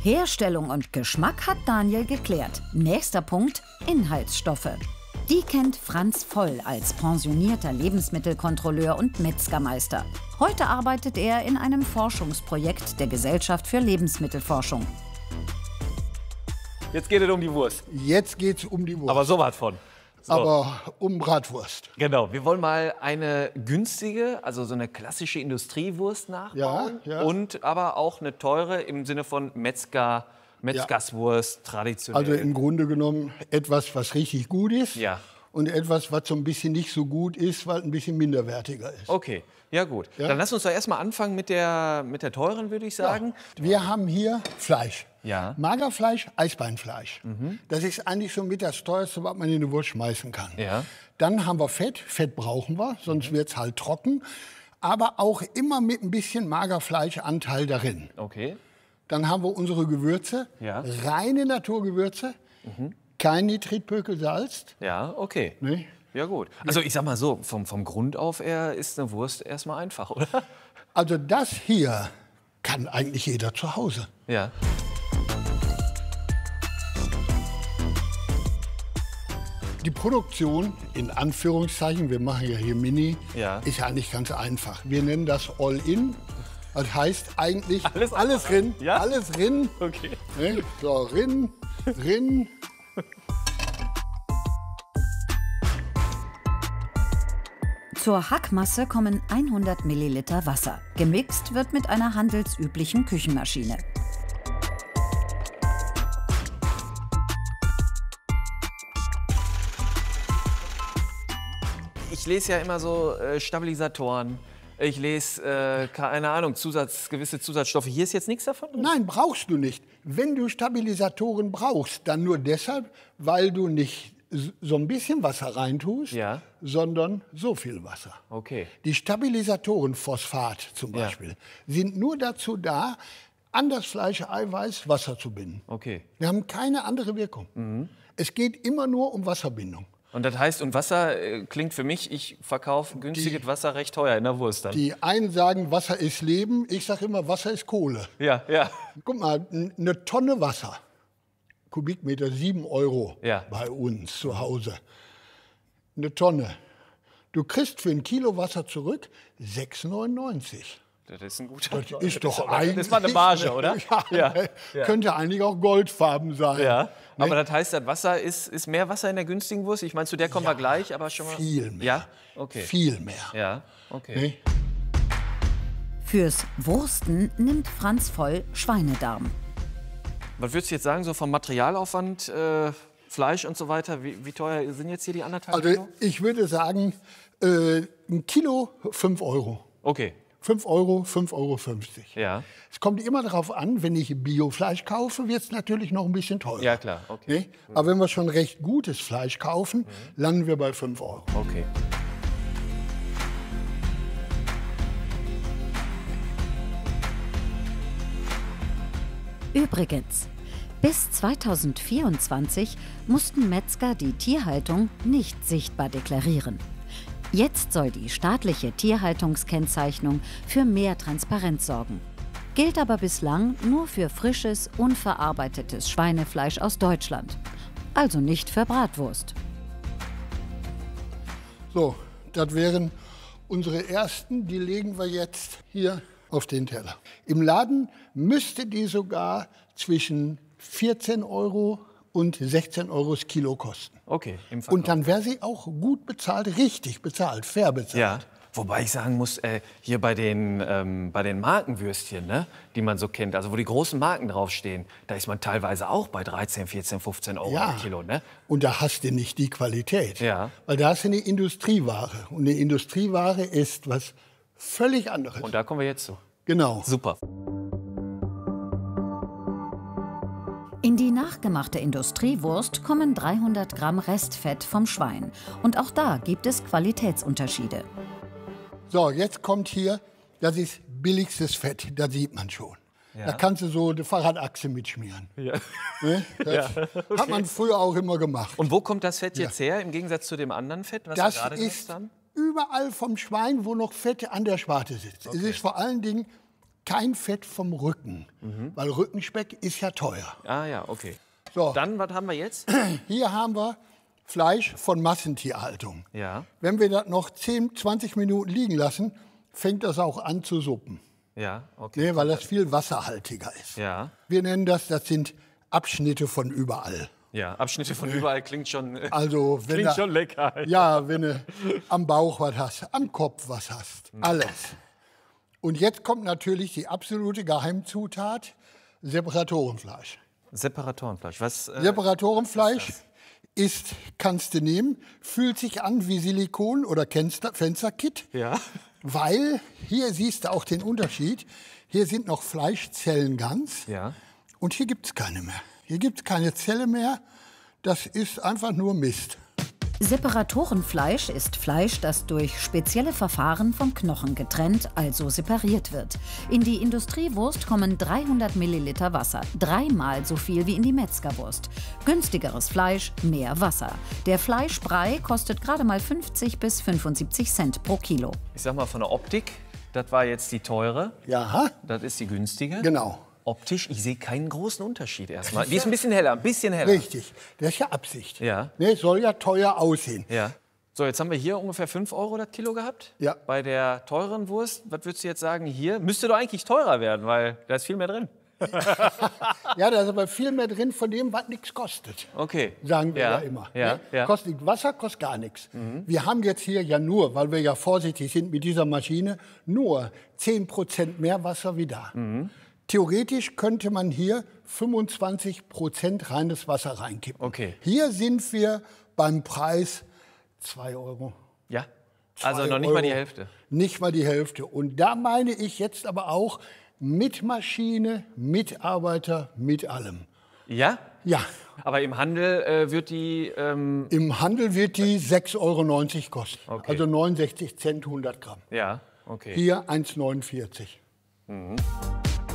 Herstellung und Geschmack hat Daniel geklärt. Nächster Punkt: Inhaltsstoffe. Die kennt Franz Voll als pensionierter Lebensmittelkontrolleur und Metzgermeister. Heute arbeitet er in einem Forschungsprojekt der Gesellschaft für Lebensmittelforschung. Jetzt geht es um die Wurst. Jetzt geht's um die Wurst. Aber so was von. So. Aber um Bratwurst. Genau, wir wollen mal eine günstige, also so eine klassische Industriewurst nachbauen. Ja. Und aber auch eine teure im Sinne von Metzgerswurst, traditionell. Also im Grunde genommen etwas, was richtig gut ist. Ja. Und etwas, was so ein bisschen nicht so gut ist, weil ein bisschen minderwertiger ist. Okay, ja gut. Ja. Dann lass uns doch erstmal anfangen mit der teuren, würde ich sagen. Ja. Wir haben hier Fleisch. Ja. Magerfleisch, Eisbeinfleisch. Das ist eigentlich so mit das teuerste, was man in eine Wurst schmeißen kann. Ja. Dann haben wir Fett. Fett brauchen wir, sonst wird es halt trocken. Aber auch immer mit ein bisschen Magerfleischanteil darin. Okay. Dann haben wir unsere Gewürze, Ja. reine Naturgewürze, kein Nitritpökel salzt. Ja, okay. Ne? Ja gut. Also ich sag mal so, vom Grund auf her ist eine Wurst erstmal einfach, oder? Also das hier kann eigentlich jeder zu Hause. Ja. Die Produktion, in Anführungszeichen, wir machen ja hier Mini, Ja. ist ja eigentlich ganz einfach. Wir nennen das All-In. Das heißt eigentlich Alles alles drin, Ja? alles drin. Okay. Ne? So, drin. Zur Hackmasse kommen 100 Milliliter Wasser. Gemixt wird mit einer handelsüblichen Küchenmaschine. Ich lese ja immer so Stabilisatoren. Ich lese, keine Ahnung, gewisse Zusatzstoffe. Hier ist jetzt nichts davon drin? Nein, brauchst du nicht. Wenn du Stabilisatoren brauchst, dann nur deshalb, weil du nicht so ein bisschen Wasser reintust, Ja. sondern so viel Wasser. Okay. Die Stabilisatoren, Phosphat zum Ja. Beispiel, sind nur dazu da, an das Fleischeiweiß Wasser zu binden. Okay. Wir haben keine andere Wirkung. Es geht immer nur um Wasserbindung. Und das heißt, und Wasser klingt für mich, ich verkaufe günstiges Wasser recht teuer in der Wurst dann. Die einen sagen, Wasser ist Leben, ich sage immer, Wasser ist Kohle. Ja, ja. Guck mal, eine Tonne Wasser, Kubikmeter 7 € Ja. bei uns zu Hause. Eine Tonne. Du kriegst für ein Kilo Wasser zurück 6,99 €. Das ist ein guter Das ist doch eigentlich... Das war eine Marge, oder? Ja, könnte eigentlich auch goldfarben sein. Ja. Aber das heißt, das Wasser ist mehr Wasser in der günstigen Wurst? Ich meine, zu der kommen wir gleich, aber schon mal... Viel mehr. Ja? Okay. Viel mehr. Ja, okay. Ne? Fürs Wursten nimmt Franz Voll Schweinedarm. Was würdest du jetzt sagen, so vom Materialaufwand, Fleisch und so weiter, wie teuer sind jetzt hier die 1,5 Also Kilo? ich würde sagen, ein Kilo 5 €. Okay, 5 €, 5,50 €. ja. Es kommt immer darauf an, wenn ich Biofleisch kaufe, wird es natürlich noch ein bisschen teurer. Ja, klar, okay. Ne? Aber wenn wir schon recht gutes Fleisch kaufen, landen wir bei 5 €. Okay. Übrigens, bis 2024 mussten Metzger die Tierhaltung nicht sichtbar deklarieren. Jetzt soll die staatliche Tierhaltungskennzeichnung für mehr Transparenz sorgen. Gilt aber bislang nur für frisches, unverarbeitetes Schweinefleisch aus Deutschland. Also nicht für Bratwurst. So, das wären unsere ersten, die legen wir jetzt hier auf den Teller. Im Laden müsste die sogar zwischen 14 € und 16 € das Kilo kosten. Okay, im Verkauf. Und dann wäre sie auch gut bezahlt, richtig bezahlt, fair bezahlt. Ja, wobei ich sagen muss, hier bei den Markenwürstchen, ne, die man so kennt, also wo die großen Marken draufstehen, da ist man teilweise auch bei 13, 14, 15 € Ja. im Kilo. Ne? Und da hast du nicht die Qualität. Ja. Weil da hast du eine Industrieware. Und eine Industrieware ist was völlig anderes. Und da kommen wir jetzt zu. Genau. Super. In die nachgemachte Industriewurst kommen 300 Gramm Restfett vom Schwein. Und auch da gibt es Qualitätsunterschiede. So, jetzt kommt hier, das ist billigstes Fett, das sieht man schon. Ja. Da kannst du so die Fahrradachse mitschmieren. Ja. Ne? Das hat man früher auch immer gemacht. Und wo kommt das Fett jetzt her, im Gegensatz zu dem anderen Fett, was Das wir gerade ist gesagt haben? überall vom Schwein, wo noch Fett an der Schwarte sitzt. Es ist vor allen Dingen kein Fett vom Rücken, weil Rückenspeck ist ja teuer. Ah ja, okay. So, Dann, was haben wir jetzt? hier haben wir Fleisch von Massentierhaltung. Ja, Wenn wir das noch 10, 20 Minuten liegen lassen, fängt das auch an zu suppen. ja, okay. Nee, weil das viel wasserhaltiger ist. Ja, Wir nennen das sind Abschnitte von überall. ja. Abschnitte von überall klingt schon, Also wenn klingt schon lecker. ja, wenn du am Bauch was hast, am Kopf was hast, alles. Und jetzt kommt natürlich die absolute Geheimzutat, Separatorenfleisch. Separatorenfleisch. Was? Separatorenfleisch kannst du nehmen, fühlt sich an wie Silikon oder Fensterkit, Ja. weil hier siehst du auch den Unterschied. Hier sind noch Fleischzellen ganz Ja. und hier gibt es keine mehr. Hier gibt es keine Zelle mehr, das ist einfach nur Mist. Separatorenfleisch ist Fleisch, das durch spezielle Verfahren vom Knochen getrennt, also separiert wird. In die Industriewurst kommen 300 Milliliter Wasser, 3-mal so viel wie in die Metzgerwurst. Günstigeres Fleisch, mehr Wasser. Der Fleischbrei kostet gerade mal 50 bis 75 Cent pro Kilo. Ich sag mal von der Optik, das war jetzt die teure, Ja, das ist die günstige. genau. Optisch, ich sehe keinen großen Unterschied erstmal. Die ist ein bisschen heller, ein bisschen heller. Richtig, das ist ja Absicht. Ja. Ne, soll ja teuer aussehen. Ja. So, jetzt haben wir hier ungefähr 5 Euro das Kilo gehabt. Ja. Bei der teuren Wurst, was würdest du jetzt sagen, hier müsste doch eigentlich teurer werden, weil da ist viel mehr drin. Ja, da ist aber viel mehr drin von dem, was nichts kostet. Okay. Sagen wir ja immer. Ja, Ne? ja. Kostet Wasser, kostet gar nichts. Wir haben jetzt hier ja nur, weil wir ja vorsichtig sind mit dieser Maschine, nur 10% mehr Wasser wie da. Theoretisch könnte man hier 25% reines Wasser reinkippen. Okay. Hier sind wir beim Preis 2 Euro. Ja. Also 2 noch nicht mal die Euro. Hälfte. Nicht mal die Hälfte. Und da meine ich jetzt aber auch mit Maschine, Mitarbeiter, mit allem. Ja? Ja, Aber im Handel wird die. im Handel wird die 6,90 Euro kosten. Okay. Also 69 Cent 100 Gramm. Ja, okay. Hier 1,49.